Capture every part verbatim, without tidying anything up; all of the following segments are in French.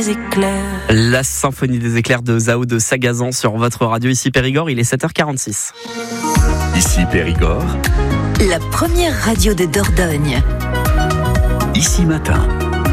Éclairs. La symphonie des éclairs de Zao de Sagazan sur votre radio. Ici Périgord, il est sept heures quarante-six. Ici Périgord. La première radio de Dordogne. Ici Matin.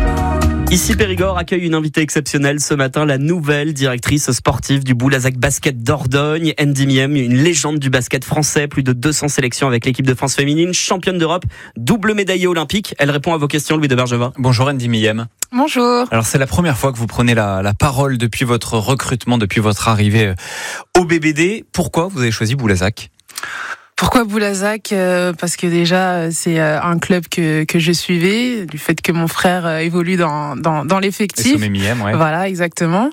Ici Périgord accueille une invitée exceptionnelle ce matin, la nouvelle directrice sportive du Boulazac Basket Dordogne, Andy Miem, une légende du basket français, plus de deux cents sélections avec l'équipe de France féminine, championne d'Europe, double médaillée olympique. Elle répond à vos questions, Louis de Bergevin. Bonjour Andy Miem. Bonjour. Alors c'est la première fois que vous prenez la, la parole depuis votre recrutement, depuis votre arrivée au B B D. Pourquoi vous avez choisi Boulazac ? Pourquoi Boulazac ? euh, Parce que déjà c'est euh, un club que que je suivais, du fait que mon frère euh, évolue dans dans dans l'effectif. Et Miem, ouais. Voilà, exactement.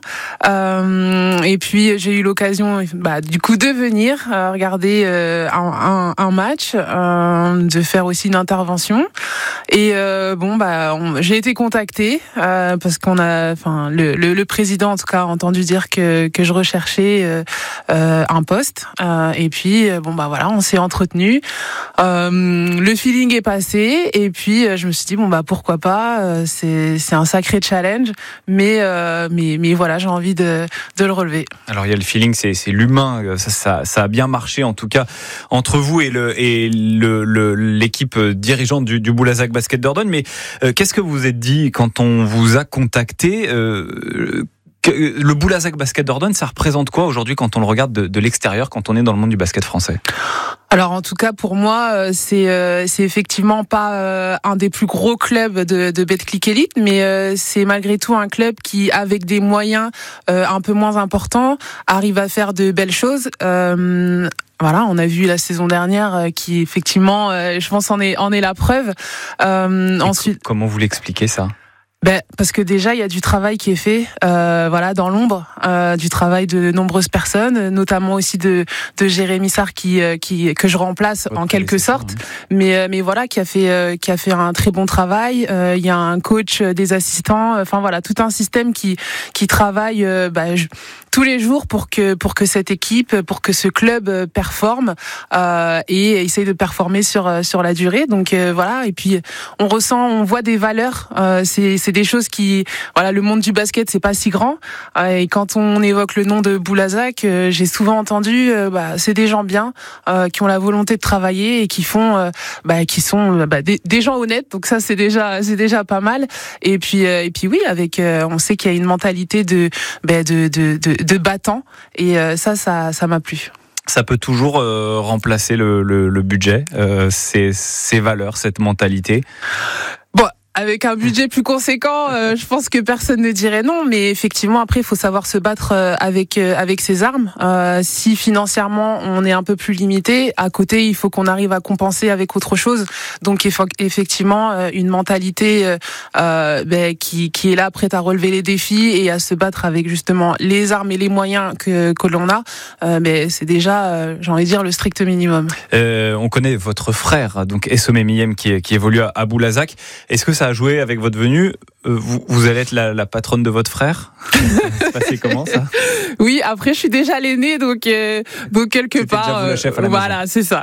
Euh, et puis j'ai eu l'occasion, bah, du coup, de venir euh, regarder euh, un, un un match, euh, de faire aussi une intervention. Et euh, bon, bah, on, j'ai été contactée euh, parce qu'on a, enfin, le, le le président en tout cas a entendu dire que que je recherchais euh, euh, un poste. Euh, et puis bon, bah voilà, on s'est entretenu, euh, le feeling est passé et puis euh, je me suis dit bon bah pourquoi pas, euh, c'est c'est un sacré challenge, mais euh, mais mais voilà, j'ai envie de de le relever. Alors il y a le feeling, c'est c'est l'humain, ça ça ça a bien marché en tout cas entre vous et le et le, le l'équipe dirigeante du, du Boulazac Basket Dordogne. Mais euh, qu'est-ce que vous vous êtes dit quand on vous a contacté? euh, Le Boulazac Basket Dordogne, ça représente quoi aujourd'hui quand on le regarde de, de l'extérieur, quand on est dans le monde du basket français ? Alors en tout cas pour moi c'est euh, c'est effectivement pas euh, un des plus gros clubs de de Betclic Elite, mais euh, c'est malgré tout un club qui, avec des moyens euh, un peu moins importants, arrive à faire de belles choses. Euh, Voilà, on a vu la saison dernière euh, qui effectivement, euh, je pense en est en est la preuve. Euh, ensuite, comment vous l'expliquez ça ? Ben, parce que déjà il y a du travail qui est fait, euh, voilà, dans l'ombre, euh, du travail de nombreuses personnes, notamment aussi de de Jérémy Sarr qui euh, qui que je remplace Votre en quelque sorte, hein. mais mais voilà, qui a fait euh, qui a fait un très bon travail. Euh, il y a un coach, des assistants, enfin voilà, tout un système qui qui travaille euh, ben, je, tous les jours pour que pour que cette équipe, pour que ce club performe euh, et essaye de performer sur sur la durée. Donc euh, voilà, et puis on ressent, on voit des valeurs. Euh, c'est c'est des choses qui, voilà, le monde du basket c'est pas si grand. Euh, et quand on évoque le nom de Boulazac, euh, j'ai souvent entendu, euh, bah c'est des gens bien, euh, qui ont la volonté de travailler et qui font, euh, bah qui sont bah, des, des gens honnêtes. Donc ça c'est déjà c'est déjà pas mal. Et puis euh, et puis oui, avec, euh, on sait qu'il y a une mentalité de bah, de de de de battant, et euh, ça, ça, ça m'a plu. Ça peut toujours euh, remplacer le, le, le budget, euh, ces, ces valeurs, cette mentalité. Bon. Avec un budget plus conséquent, euh, je pense que personne ne dirait non, mais effectivement après il faut savoir se battre euh, avec euh, avec ses armes. Euh, si financièrement on est un peu plus limité, à côté il faut qu'on arrive à compenser avec autre chose. Donc il faut effectivement euh, une mentalité euh, euh, ben, qui qui est là, prête à relever les défis et à se battre avec justement les armes et les moyens que que l'on a. Euh, mais c'est déjà, euh, j'ai envie de dire, le strict minimum. Euh, on connaît votre frère, donc Essome Miem, qui qui évolue à, à Boulazac. Est-ce que ça a joué avec votre venue? euh, vous, vous allez être la, la patronne de votre frère? Ça va se passer comment ça? Oui, après je suis déjà l'aînée, donc euh, donc quelque C'était part, déjà vous la chef à la euh, voilà, maison. c'est ça.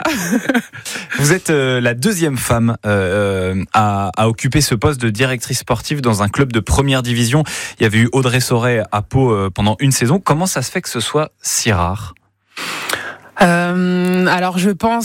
Vous êtes euh, la deuxième femme euh, à, à occuper ce poste de directrice sportive dans un club de première division. Il y avait eu Audrey Sauret à Pau euh, pendant une saison. Comment ça se fait que ce soit si rare? Euh, alors je pense